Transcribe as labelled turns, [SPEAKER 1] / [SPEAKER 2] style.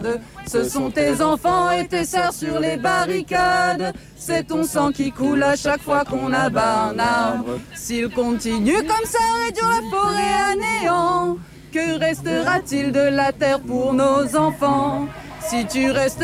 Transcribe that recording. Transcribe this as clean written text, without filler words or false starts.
[SPEAKER 1] Ce sont tes enfants et tes sœurs sur les barricades. C'est ton sang qui coule à chaque fois qu'on abat un arbre. S'il continue comme ça à réduire la forêt à néant, que restera-t-il de la terre pour nos enfants? Si tu restes